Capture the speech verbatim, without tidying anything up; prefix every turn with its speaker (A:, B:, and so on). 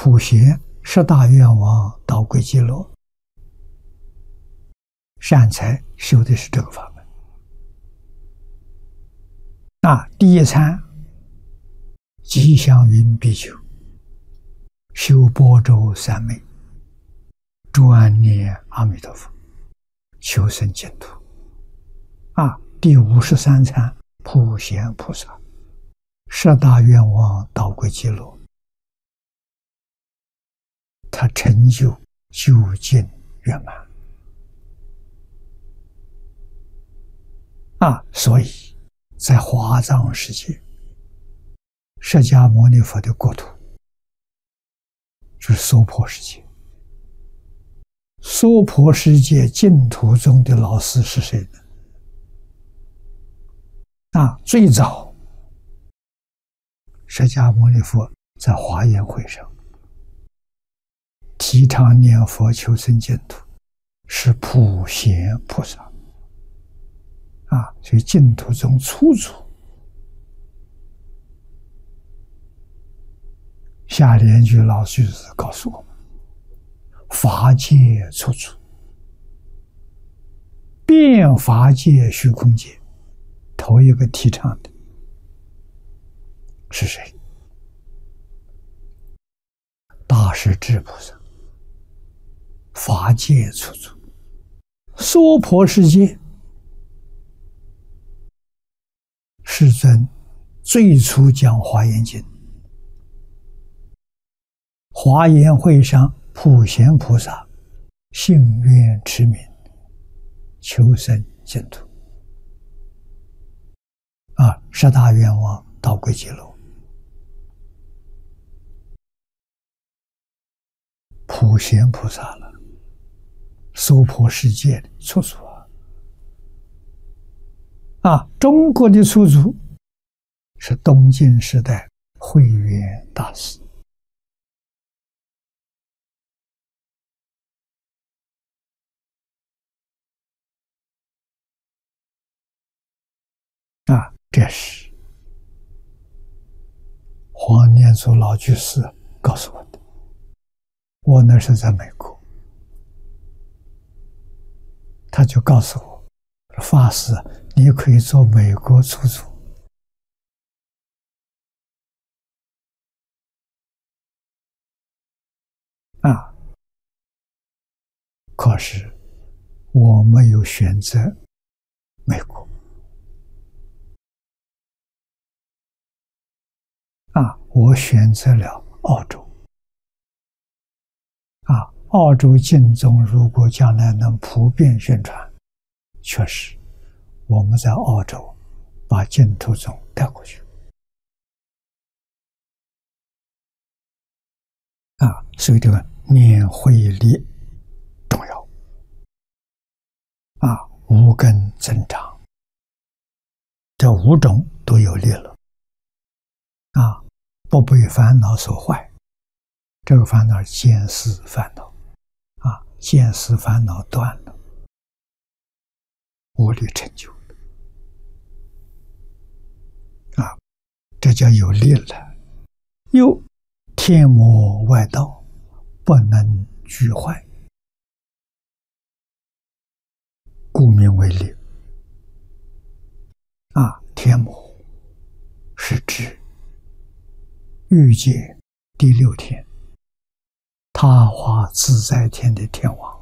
A: 普贤十大愿王导归极乐，善财修的是这个法门。啊，第一参吉祥云比丘修般舟三昧，专念阿弥陀佛，求生净土。啊，第五十三参普贤菩萨十大愿望导归极乐，他成就究竟圆满。啊，所以在华藏世界，释迦牟尼佛的国土就是娑婆世界。娑婆世界净土中的老师是谁呢？啊，最早释迦牟尼佛在华严会上提倡念佛求生净土，是普贤菩萨。啊，所以净土中初祖。下联句老居士告诉我们：法界初祖，遍法界虚空界，头一个提倡的是谁？大势至菩萨。法界初祖，娑婆世界，世尊最初讲华严经，华严会上普贤菩萨信愿持名，求生净土。啊，十大愿望导归极乐，普贤菩萨了，娑婆世界的初祖啊！啊，中国的初祖是东晋时代慧远大师。啊，这是黄念祖老居士告诉我的。我那是在美国，他就告诉我，法师，你可以做美国出祖。啊，可是我没有选择美国。啊，我选择了澳洲。啊，澳洲净宗如果将来能普遍宣传，确实，我们在澳洲把净土宗带过去。啊，所以这个念慧力重要。啊，无根增长，这五种都有力了。啊，不被烦恼所坏，这个烦恼见思烦恼。啊，见思烦恼断了，无力成就了。啊，这叫有力了。又天魔外道不能俱坏，故名为力。啊，天魔是指欲界第六天，他化自在天的天王。